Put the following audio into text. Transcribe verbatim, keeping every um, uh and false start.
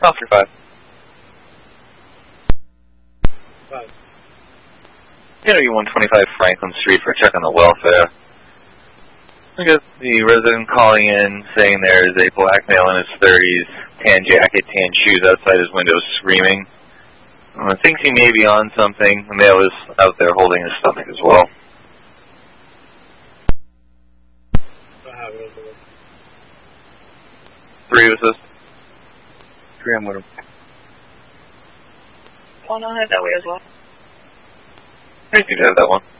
Officer five. Five. Interview one twenty-five Franklin Street for a check on the welfare. I got the resident calling in saying there is a black male in his thirties, tan jacket, tan shoes outside his window screaming. Uh, thinks he may be on something. The male is out there holding his stomach as well. I have it over there. Three of us. Three, I'm with him. One on it that way as well. I think you have that one.